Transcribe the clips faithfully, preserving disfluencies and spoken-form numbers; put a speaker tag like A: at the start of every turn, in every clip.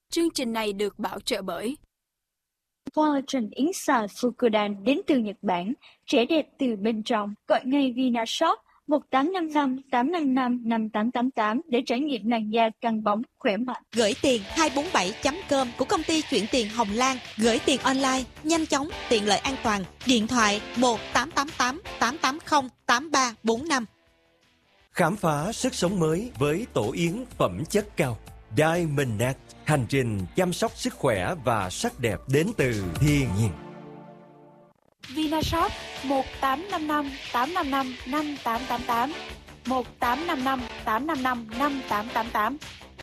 A: Chương trình này được bảo trợ bởi
B: Collagen yến xào Fukudan đến từ Nhật Bản, trẻ đẹp từ bên trong. Gọi ngay Vinashop một tám năm năm tám năm năm năm tám tám tám để trải nghiệm làn da căng bóng khỏe mạnh.
C: Gửi tiền hai bốn bảy chấm com của công ty chuyển tiền Hồng Lan. Gửi tiền online, nhanh chóng, tiện lợi, an toàn. Điện thoại một tám tám tám tám tám không tám ba bốn năm.
D: Khám phá sức sống mới với tổ yến phẩm chất cao Diamondnet. Hành trình chăm sóc sức khỏe và sắc đẹp đến từ thiên nhiên.
A: Vinashop một tám năm năm tám năm năm năm tám tám tám, một tám năm năm tám năm năm năm tám tám tám.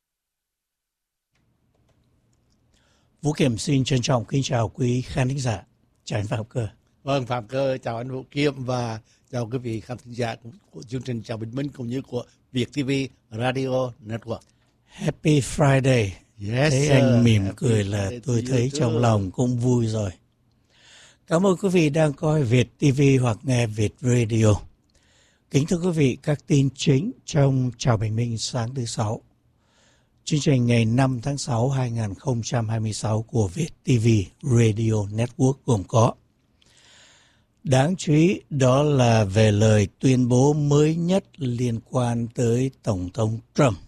E: Vũ Kiểm xin trân trọng kính chào quý khán thính giả. Chào anh Phạm Cơ.
F: Vâng, Phạm Cơ chào anh Vũ Kiểm và chào quý vị khán thính giả của chương trình Chào Bình Minh cũng như của Việt ti vi Radio Network.
E: Happy Friday.
F: Yes,
E: thấy
F: sir.
E: anh mỉm
F: Happy
E: cười là
F: Friday
E: tôi
F: to
E: thấy
F: you
E: trong
F: too.
E: lòng cũng vui rồi. Cảm ơn quý vị đang coi Việt ti vi hoặc nghe Việt Radio. Kính thưa quý vị, các tin chính trong Chào Bình Minh sáng thứ Sáu. Chương trình ngày năm tháng sáu năm hai nghìn không trăm hai mươi sáu của Việt ti vi Radio Network gồm có: đáng chú ý đó là về lời tuyên bố mới nhất liên quan tới Tổng thống Trump.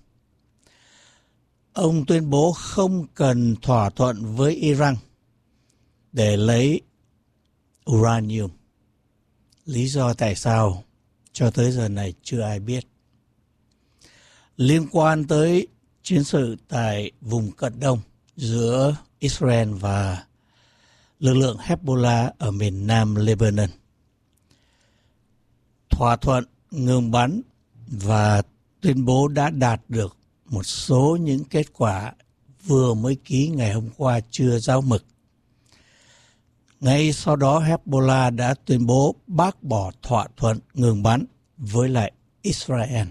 E: Ông tuyên bố không cần thỏa thuận với Iran để lấy uranium. Lý do tại sao cho tới giờ này chưa ai biết. Liên quan tới chiến sự tại vùng Cận Đông giữa Israel và lực lượng Hezbollah ở miền Nam Lebanon. Thỏa thuận ngừng bắn và tuyên bố đã đạt được một số những kết quả vừa mới ký ngày hôm qua chưa giao mực. Ngay sau đó Hezbollah đã tuyên bố bác bỏ thỏa thuận ngừng bắn với lại Israel.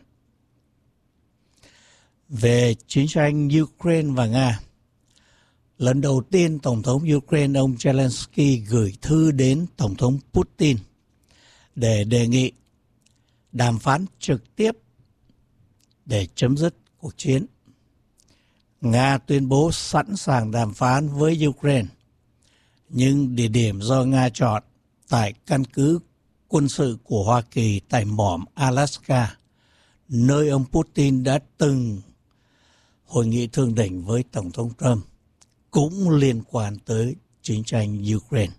E: Về chiến tranh Ukraine và Nga, lần đầu tiên Tổng thống Ukraine ông Zelensky gửi thư đến Tổng thống Putin để đề nghị đàm phán trực tiếp để chấm dứt cuộc chiến. Nga tuyên bố sẵn sàng đàm phán với Ukraine, nhưng địa điểm do Nga chọn tại căn cứ quân sự của Hoa Kỳ tại mỏm Alaska, nơi ông Putin đã từng hội nghị thượng đỉnh với Tổng thống Trump, cũng liên quan tới chiến tranh Ukraine.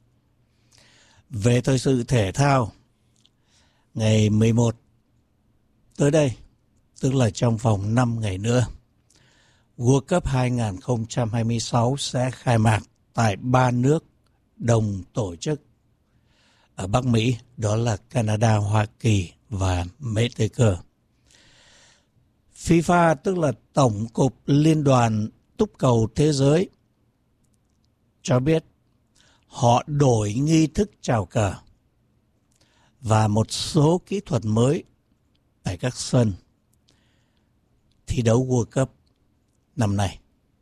E: Về thời sự thể thao, ngày mười một tới đây, tức là trong vòng năm ngày nữa, World Cup hai nghìn không trăm hai mươi sáu sẽ khai mạc tại ba nước đồng tổ chức ở Bắc Mỹ, đó là Canada, Hoa Kỳ và Mexico. FIFA, tức là Tổng cục Liên đoàn Túc cầu Thế giới, cho biết họ đổi nghi thức chào cờ và một số kỹ thuật mới tại các sân thi đấu World Cup năm nay.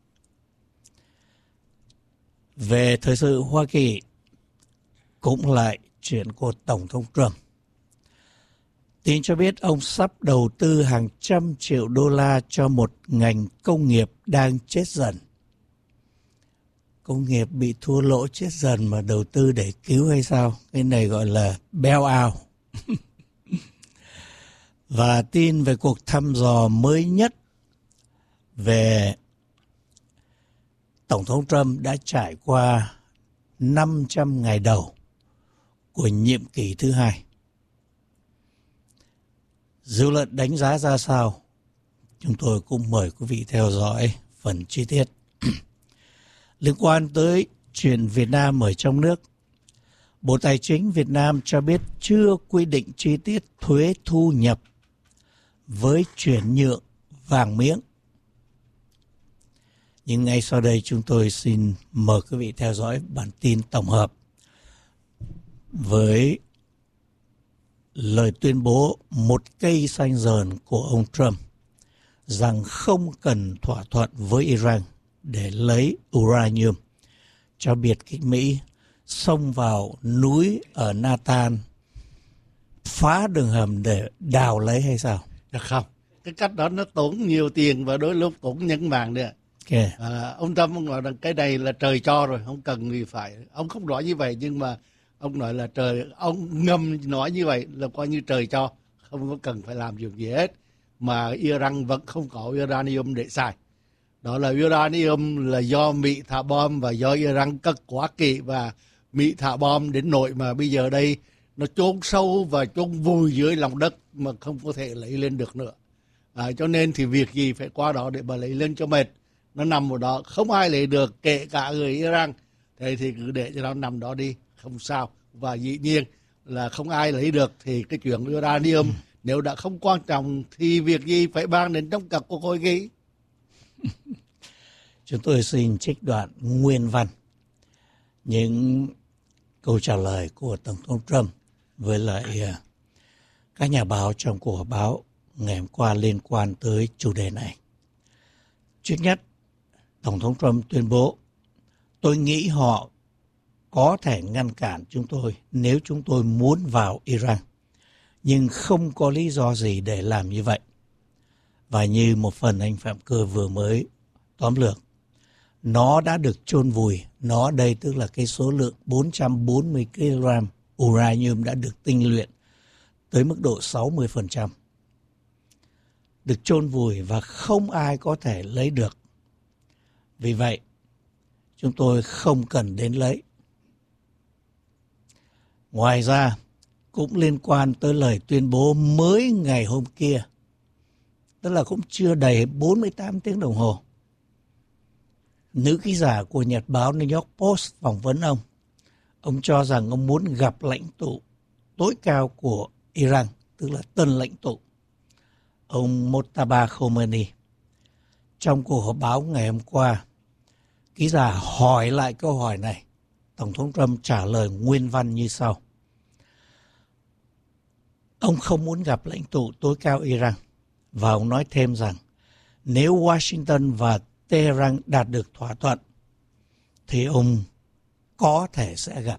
E: Về thời sự Hoa Kỳ, cũng lại chuyện của Tổng thống Trump. Tin cho biết ông sắp đầu tư hàng trăm triệu đô la cho một ngành công nghiệp đang chết dần. Công nghiệp bị thua lỗ chết dần mà đầu tư để cứu hay sao? Cái này gọi là bail out. Và tin về cuộc thăm dò mới nhất về Tổng thống Trump đã trải qua năm trăm ngày đầu của nhiệm kỳ thứ hai. Dư luận đánh giá ra sao? Chúng tôi cũng mời quý vị theo dõi phần chi tiết. Liên quan tới chuyện Việt Nam ở trong nước, Bộ Tài chính Việt Nam cho biết chưa quy định chi tiết thuế thu nhập với chuyển nhượng vàng miếng. Nhưng ngay sau đây chúng tôi xin mời quý vị theo dõi bản tin tổng hợp với lời tuyên bố một cây xanh dờn của ông Trump rằng không cần thỏa thuận với Iran để lấy uranium, cho biệt kích Mỹ xông vào núi ở Nathan phá đường hầm để đào lấy hay sao?
F: Dạ không, cái cách đó nó tốn nhiều tiền và đôi lúc tốn nhân mạng nữa.
E: Okay.
F: À, ông Trump ông nói rằng cái này là trời cho rồi, không cần gì phải. Ông không nói như vậy nhưng mà ông nói là trời, ông ngầm nói như vậy là coi như trời cho, không có cần phải làm gì hết. Mà Iran vẫn không có uranium để xài. Đó là uranium là do Mỹ thả bom và do Iran cất quá kỹ, và Mỹ thả bom đến nỗi mà bây giờ đây nó chôn sâu và chôn vùi dưới lòng đất mà không có thể lấy lên được nữa. À, cho nên thì việc gì phải qua đó để mà lấy lên cho mệt. Nó nằm ở đó, không ai lấy được, kể cả người Iran. Thế thì cứ để cho nó nằm đó đi, không sao. Và dĩ nhiên là không ai lấy được thì cái chuyện uranium nếu đã không quan trọng thì việc gì phải mang đến trong các cuộc hội nghị.
E: Chúng tôi xin trích đoạn nguyên văn những câu trả lời của Tổng thống Trump với lại uh, các nhà báo trong cuộc họp báo ngày hôm qua liên quan tới chủ đề này. Trước nhất, Tổng thống Trump tuyên bố, tôi nghĩ họ có thể ngăn cản chúng tôi nếu chúng tôi muốn vào Iran, nhưng không có lý do gì để làm như vậy. Và như một phần anh Phạm Cơ vừa mới tóm lược, nó đã được chôn vùi, nó đây tức là cái số lượng bốn trăm bốn mươi ki lô gam uranium đã được tinh luyện tới mức độ sáu mươi phần trăm. Được chôn vùi và không ai có thể lấy được. Vì vậy, chúng tôi không cần đến lấy. Ngoài ra, cũng liên quan tới lời tuyên bố mới ngày hôm kia, tức là cũng chưa đầy bốn mươi tám tiếng đồng hồ, nữ ký giả của nhật báo New York Post phỏng vấn ông. Ông cho rằng ông muốn gặp lãnh tụ tối cao của Iran, tức là tân lãnh tụ, ông Mojtaba Khomeini. Trong cuộc họp báo ngày hôm qua, ký giả hỏi lại câu hỏi này. Tổng thống Trump trả lời nguyên văn như sau. Ông không muốn gặp lãnh tụ tối cao Iran. Và ông nói thêm rằng nếu Washington và Tehran đạt được thỏa thuận thì ông có thể sẽ gặp.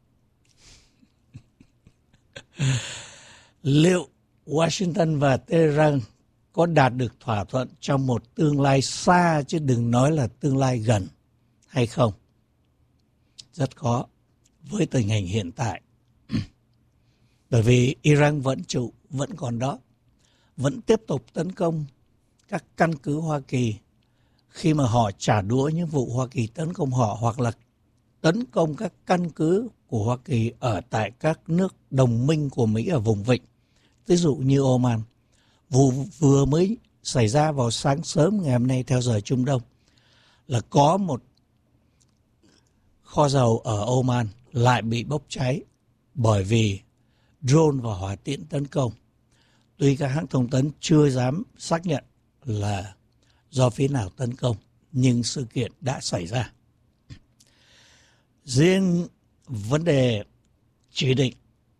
E: Liệu Washington và Tehran có đạt được thỏa thuận trong một tương lai xa, chứ đừng nói là tương lai gần, hay không? Rất khó với tình hình hiện tại. Bởi vì Iran vẫn trụ, vẫn còn đó, vẫn tiếp tục tấn công các căn cứ Hoa Kỳ khi mà họ trả đũa những vụ Hoa Kỳ tấn công họ, hoặc là tấn công các căn cứ của Hoa Kỳ ở tại các nước đồng minh của Mỹ ở vùng vịnh. Ví dụ như Oman. Vụ vừa mới xảy ra vào sáng sớm ngày hôm nay theo giờ Trung Đông là có một kho dầu ở Oman lại bị bốc cháy bởi vì drone và hỏa tiễn tấn công. Tuy các hãng thông tấn chưa dám xác nhận là do phía nào tấn công, nhưng sự kiện đã xảy ra. Riêng vấn đề chỉ định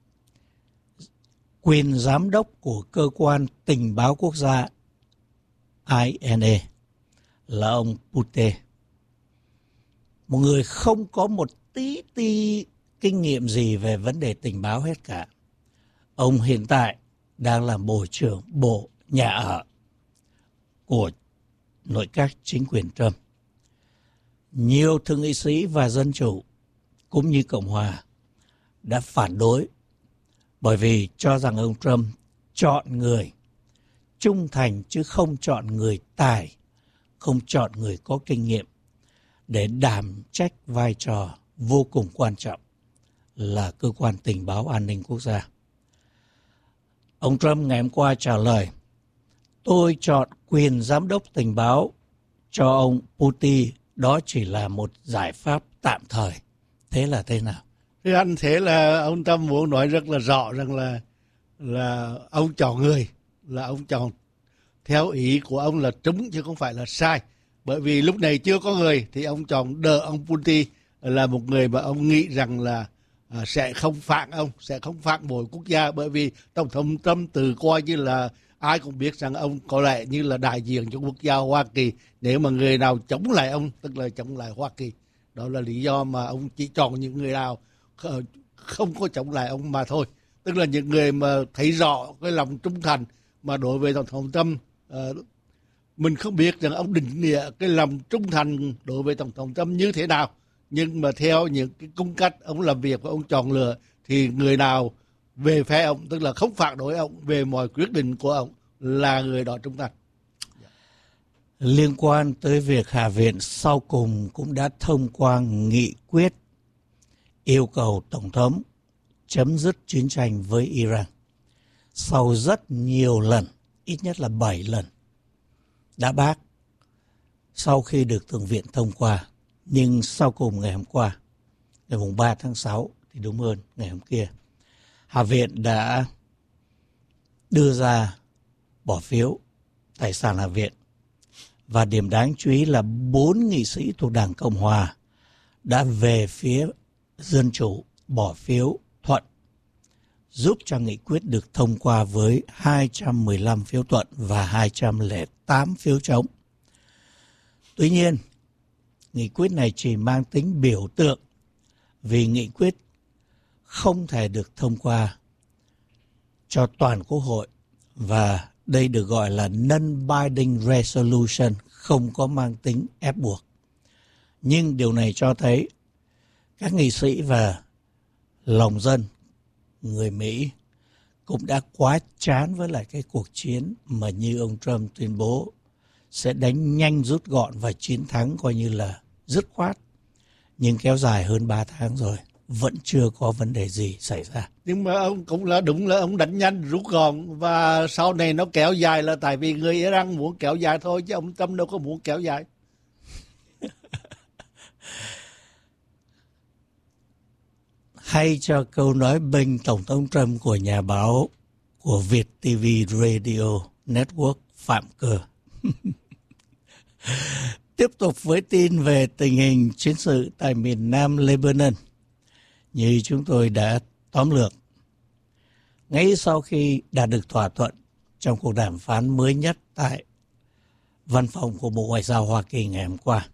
E: quyền giám đốc của cơ quan tình báo quốc gia I N A là ông Putte, một người không có một tí ti kinh nghiệm gì về vấn đề tình báo hết cả. Ông hiện tại đang làm Bộ trưởng Bộ Nhà ở của nội các chính quyền Trump. Nhiều thượng nghị sĩ và dân chủ cũng như Cộng hòa đã phản đối bởi vì cho rằng ông Trump chọn người trung thành chứ không chọn người tài, không chọn người có kinh nghiệm để đảm trách vai trò vô cùng quan trọng là cơ quan tình báo an ninh quốc gia. Ông Trump ngày hôm qua trả lời, tôi chọn quyền giám đốc tình báo cho ông Putin, đó chỉ là một giải pháp tạm thời. Thế là thế nào?
F: Thì anh thế là ông Trump muốn nói rất là rõ rằng là là ông chọn người, là ông chọn theo ý của ông là trúng chứ không phải là sai. Bởi vì lúc này chưa có người thì ông chọn đỡ ông Putin là một người mà ông nghĩ rằng là à, sẽ không phản ông, sẽ không phản bội quốc gia. Bởi vì Tổng thống Trump từ coi như là ai cũng biết rằng ông có lẽ như là đại diện cho quốc gia Hoa Kỳ. Nếu mà người nào chống lại ông, tức là chống lại Hoa Kỳ. Đó là lý do mà ông chỉ chọn những người nào không có chống lại ông mà thôi. Tức là những người mà thấy rõ cái lòng trung thành mà đối với Tổng thống Trump uh, mình không biết rằng ông định nghĩa cái lòng trung thành đối với Tổng thống Trump như thế nào, nhưng mà theo những cái cung cách ông làm việc và ông chọn lựa thì người nào về phe ông, tức là không phản đối ông về mọi quyết định của ông, là người đó trung thành.
E: Liên quan tới việc Hạ viện sau cùng cũng đã thông qua nghị quyết yêu cầu Tổng thống chấm dứt chiến tranh với Iran. Sau rất nhiều lần, ít nhất là bảy lần, đã bác sau khi được Thượng viện thông qua. Nhưng sau cùng ngày hôm qua, ngày ba tháng sáu, thì đúng hơn ngày hôm kia, Hạ viện đã đưa ra bỏ phiếu tài sản Hạ viện. Và điểm đáng chú ý là bốn nghị sĩ thuộc Đảng Cộng Hòa đã về phía Dân Chủ bỏ phiếu thuận, giúp cho nghị quyết được thông qua với hai trăm mười lăm phiếu thuận và hai trăm lẻ tám phiếu chống. Tuy nhiên, nghị quyết này chỉ mang tính biểu tượng vì nghị quyết không thể được thông qua cho toàn Quốc hội, và đây được gọi là non-binding resolution, không có mang tính ép buộc. Nhưng điều này cho thấy các nghị sĩ và lòng dân người Mỹ cũng đã quá chán với lại cái cuộc chiến mà như ông Trump tuyên bố sẽ đánh nhanh rút gọn và chiến thắng coi như là dứt khoát. Nhưng kéo dài hơn ba tháng rồi, vẫn chưa có vấn đề gì xảy ra.
F: Nhưng mà ông cũng là đúng là ông đánh nhanh rút gọn, và sau này nó kéo dài là tại vì người Iran muốn kéo dài thôi, chứ ông Trump đâu có muốn kéo dài.
E: Hay cho câu nói bênh Tổng thống Trump của nhà báo của Việt ti vi Radio Network Phạm Cơ. Tiếp tục với tin về tình hình chiến sự tại miền Nam Lebanon. Như chúng tôi đã tóm lược, ngay sau khi đạt được thỏa thuận trong cuộc đàm phán mới nhất tại văn phòng của Bộ Ngoại giao Hoa Kỳ ngày hôm qua,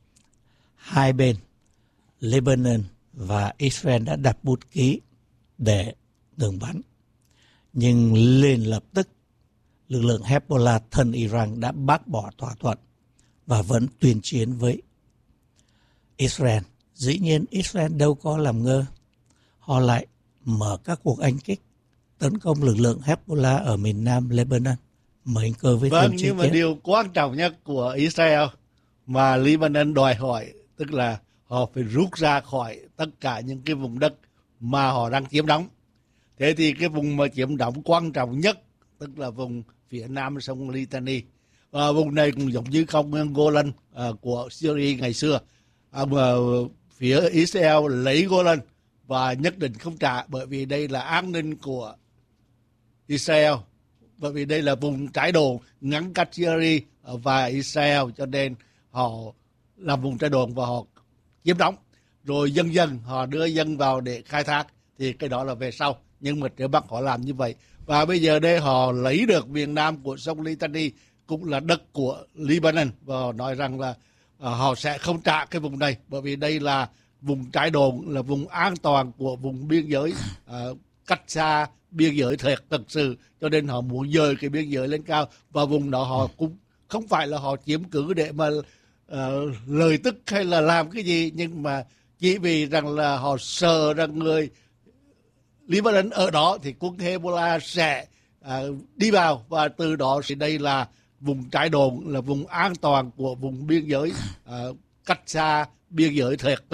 E: hai bên Lebanon và Israel đã đặt bút ký để ngừng bắn. Nhưng liền lập tức, lực lượng Hezbollah thân Iran đã bác bỏ thỏa thuận và vẫn tuyên chiến với Israel. Dĩ nhiên Israel đâu có làm ngơ, họ lại mở các cuộc anh kích tấn công lực lượng Hezbollah ở miền Nam Lebanon. Mời anh Cơ với
F: vâng,
E: thêm chi
F: nhưng mà
E: tiết.
F: điều quan trọng nhất của Israel mà Lebanon đòi hỏi, tức là họ phải rút ra khỏi tất cả những cái vùng đất mà họ đang chiếm đóng. Thế thì cái vùng mà chiếm đóng quan trọng nhất, tức là vùng phía nam sông Litani. À, vùng này cũng giống như không Golan à, của Syria ngày xưa. À, mà phía Israel lấy Golan và nhất định không trả, bởi vì đây là an ninh của Israel, bởi vì đây là vùng trái đồn ngăn cách Syria và Israel, cho nên họ làm vùng trái đồn và họ chiếm đóng, rồi dần dần họ đưa dân vào để khai thác, thì cái đó là về sau. Nhưng mà trước Bắc họ làm như vậy, và bây giờ đây họ lấy được miền nam của sông Litani, cũng là đất của Lebanon, và họ nói rằng là à, họ sẽ không trả cái vùng này, bởi vì đây là vùng trái đồn, là vùng an toàn của vùng biên giới, à, cách xa biên giới thiệt thực sự, cho nên họ muốn dời cái biên giới lên cao. Và vùng đó họ cũng không phải là họ chiếm cứ để mà uh, lời tức hay là làm cái gì, nhưng mà chỉ vì rằng là họ sợ rằng người Lebanon ở đó thì quân Hezbollah sẽ uh, đi vào, và từ đó thì đây là vùng trái đồn, là vùng an toàn của vùng biên giới, uh, cách xa biên giới thiệt.